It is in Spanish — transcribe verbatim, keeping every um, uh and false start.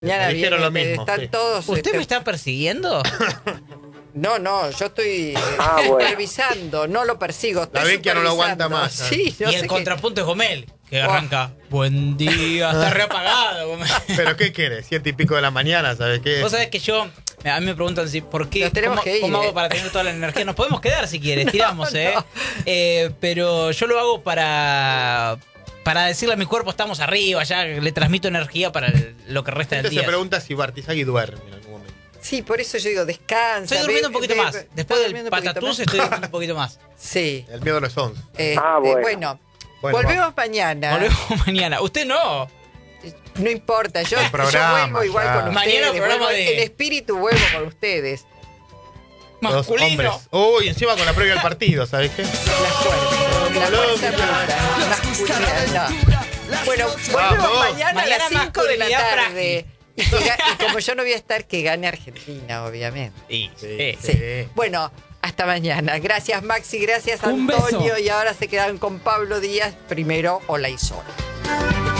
Mañana Me dijeron viene, lo mismo, están sí. todos. ¿Usted este, me está persiguiendo? No, no, yo estoy eh, Ah, bueno. supervisando, no lo persigo. Estoy La Benquia no lo aguanta supervisando. más, Sí, no y sé el qué- contrapunto es Gomel, que Oh. arranca. Buen día, está reapagado, Gomel. ¿Pero qué quieres? Siete y pico de la mañana, ¿sabes qué? Vos sabés que yo, a mí me preguntan si por qué, Nos tenemos cómo, que ir, cómo hago eh. para tener toda la energía. Nos podemos quedar si quieres, tiramos, No, ¿eh? no. Eh, Pero yo lo hago para para decirle a mi cuerpo, estamos arriba, ya le transmito energía para el- lo que resta del Gente se día. pregunta si Bartizagui duerme en algún momento. Sí, por eso yo digo, descansa. Estoy durmiendo un ve- poquito ve- más. ve- Después ¿estás del durmiendo un poquito patatús más? estoy durmiendo un poquito más. Sí. El miedo no es once. Este, Ah, bueno. bueno. Bueno, Volvemos mañana. Volvemos mañana. Usted no. No importa, yo, El yo programa, vuelvo igual ya. con ustedes. Mañana programa vuelvo- de- En espíritu vuelvo con ustedes. Dos Masculino. hombres. Uy, encima con la previa del partido, ¿sabes qué? La fuerza. La fuerza bruta. Masculinidad. No. Bueno, volvemos Vamos. mañana a Mañana las cinco de la masculinidad tarde. Y, que ga- y como yo no voy a estar, que gane Argentina, obviamente. Sí, Sí. sí. Sí. Bueno, hasta mañana. Gracias, Maxi. Gracias, Un Antonio. beso. Y ahora se quedan con Pablo Díaz. Primero, Olaizola.